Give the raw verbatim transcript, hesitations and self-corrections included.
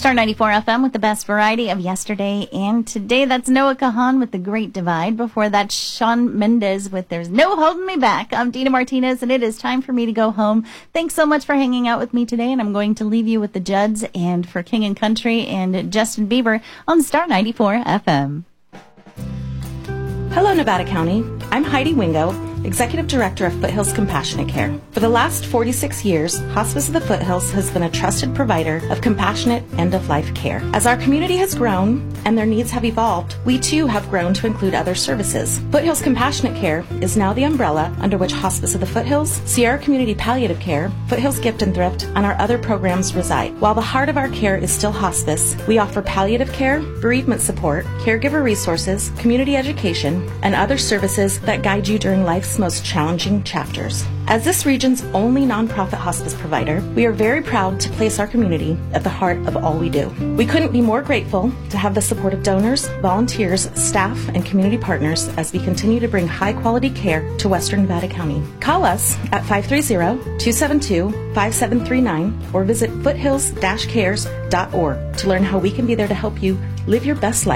Star ninety-four F M with the best variety of yesterday and today. That's Noah Kahan with The Great Divide. Before that, Shawn Mendes with There's No Holding Me Back. I'm Dina Martinez, and it is time for me to go home. Thanks so much for hanging out with me today, and I'm going to leave you with the Judds and For King and Country and Justin Bieber on Star ninety-four F M. Hello, Nevada County. I'm Heidi Wingo, Executive Director of Foothills Compassionate Care. For the last forty-six years, Hospice of the Foothills has been a trusted provider of compassionate end-of-life care. As our community has grown and their needs have evolved, we too have grown to include other services. Foothills Compassionate Care is now the umbrella under which Hospice of the Foothills, Sierra Community Palliative Care, Foothills Gift and Thrift, and our other programs reside. While the heart of our care is still hospice, we offer palliative care, bereavement support, caregiver resources, community education, and other services that guide you during life's most challenging chapters. As this region's only nonprofit hospice provider, we are very proud to place our community at the heart of all we do. We couldn't be more grateful to have the support of donors, volunteers, staff, and community partners as we continue to bring high-quality care to Western Nevada County. Call us at five three zero, two seven two, five seven three nine or visit foothills dash cares dot org to learn how we can be there to help you live your best life